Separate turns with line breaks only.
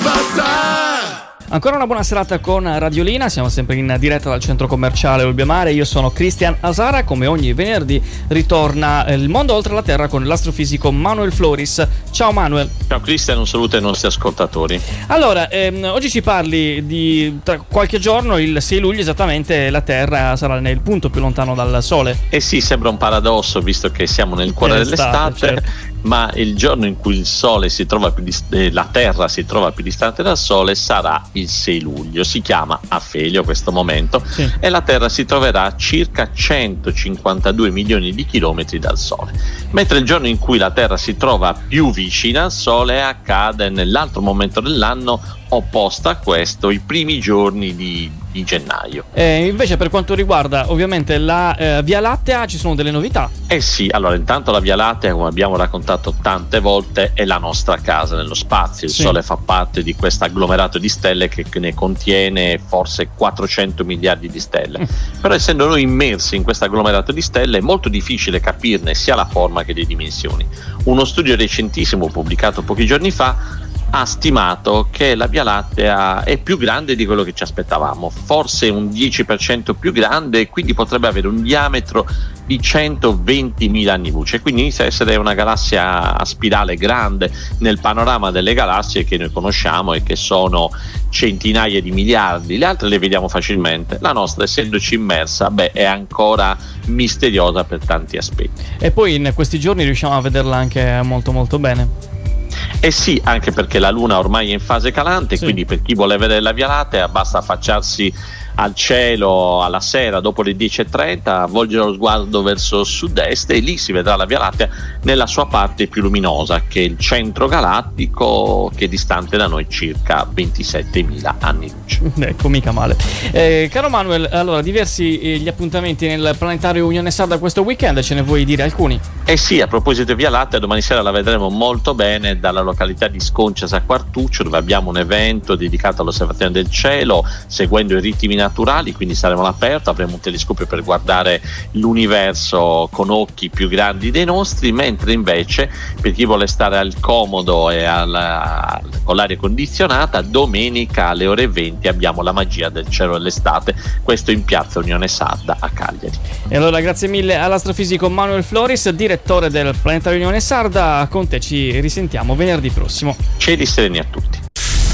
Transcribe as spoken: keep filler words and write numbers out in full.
Ancora una buona serata con Radiolina, siamo sempre in diretta dal centro commerciale Olbiamare. Io sono Cristian Asara, come ogni venerdì ritorna Il mondo oltre la terra con l'astrofisico Manuel Floris. Ciao Manuel.
Ciao Cristian, un saluto ai nostri ascoltatori.
Allora, ehm, oggi ci parli di tra qualche giorno, il sei luglio esattamente, la Terra sarà nel punto più lontano dal Sole.
Eh sì, sembra un paradosso visto che siamo nel cuore dell'estate, certo. Ma il giorno in cui il Sole si trova più dist- eh, la Terra si trova più distante dal Sole sarà il sei luglio. Si chiama afelio questo momento, sì. E la Terra si troverà a circa centocinquantadue milioni di chilometri dal Sole, mentre il giorno in cui la Terra si trova più vicina al Sole accade nell'altro momento dell'anno opposto a questo, i primi giorni di, di gennaio.
E invece per quanto riguarda ovviamente la eh, Via Lattea ci sono delle novità.
Eh sì, allora intanto la Via Lattea, come abbiamo raccontato tante volte, è la nostra casa nello spazio. Il sì. Sole fa parte di questo agglomerato di stelle che ne contiene forse quattrocento miliardi di stelle. Mm. Però essendo noi immersi in questo agglomerato di stelle è molto difficile capirne sia la forma che le dimensioni. Uno studio recentissimo pubblicato pochi giorni fa ha stimato che la Via Lattea è più grande di quello che ci aspettavamo, forse un dieci per cento più grande, e quindi potrebbe avere un diametro di centoventimila anni luce, quindi inizia a essere una galassia a spirale grande nel panorama delle galassie che noi conosciamo e che sono centinaia di miliardi. Le altre le vediamo facilmente, la nostra, essendoci immersa, beh, è ancora misteriosa per tanti aspetti.
E poi in questi giorni riusciamo a vederla anche molto molto bene.
Eh sì, anche perché la Luna ormai è in fase calante, sì. Quindi per chi vuole vedere la Via Lattea basta affacciarsi al cielo alla sera dopo le dieci e trenta, volgere lo sguardo verso sud-est e lì si vedrà la Via Lattea nella sua parte più luminosa, che è il centro galattico, che è distante da noi circa ventisettemila anni luce.
Ecco, mica male. Eh, caro Manuel, allora diversi eh, gli appuntamenti nel planetario Unione Sarda questo weekend, ce ne vuoi dire alcuni?
Eh sì, a proposito di Via Lattea, domani sera la vedremo molto bene dalla località di Sconcias a Quartuccio, dove abbiamo un evento dedicato all'osservazione del cielo seguendo i ritmi naturali, quindi saremo all'aperto, avremo un telescopio per guardare l'universo con occhi più grandi dei nostri, mentre invece per chi vuole stare al comodo e alla, con l'aria condizionata, domenica alle ore venti abbiamo la magia del cielo dell'estate, questo in piazza Unione Sarda a Cagliari.
E allora grazie mille all'astrofisico Manuel Floris, direttore del planetario Unione Sarda. Con te ci risentiamo venerdì prossimo.
Cieli sereni a tutti.